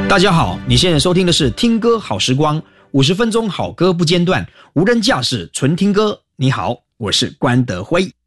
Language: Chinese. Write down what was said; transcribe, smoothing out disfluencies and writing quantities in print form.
大家好，你现在收听的是听歌好时光，50分钟好歌不间断，无人驾驶纯听歌。你好，我是关德辉。